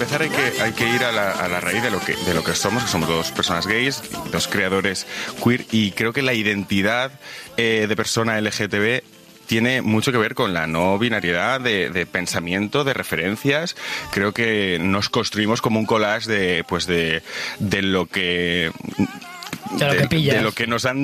empezar hay que ir a la raíz de lo que somos, que somos dos personas gays, dos creadores queer, y creo que la identidad de persona LGTB tiene mucho que ver con la no binariedad de pensamiento, de referencias. Creo que nos construimos como un collage de lo que... De lo que pillas. De lo que nos han